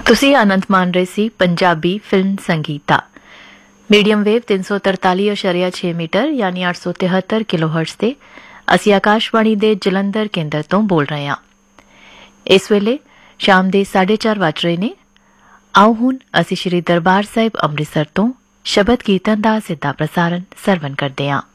ਤੁਸੀਂ ਆਨੰਦ ਮਾਣ ਰਹੇ ਸੀ ਪੰਜਾਬੀ ਫਿਲਮ ਸੰਗੀਤ ਦਾ। ਮੀਡੀਅਮ ਵੇਵ 343.6 ਮੀਟਰ ਯਾਨੀ 873 ਕਿਲੋਹਰਟਜ਼ ਤੇ ਅਸੀਂ ਆਕਾਸ਼ਵਾਣੀ ਦੇ ਜਲੰਧਰ ਕੇਂਦਰ ਤੋਂ ਬੋਲ ਰਹੇ ਹਾਂ। ਇਸ ਵੇਲੇ ਸ਼ਾਮ ਦੇ 4:30 ਵੱਜ ਰਹੇ ਨੇ। ਆਓ ਹੁਣ ਅਸੀਂ ਸ਼੍ਰੀ ਦਰਬਾਰ ਸਾਹਿਬ ਅੰਮ੍ਰਿਤਸਰ ਤੋਂ ਸ਼ਬਦ ਕੀਰਤਨ ਦਾ ਸਿੱਧਾ ਪ੍ਰਸਾਰਣ ਸਰਵਣ ਕਰਦੇ ਹਾਂ।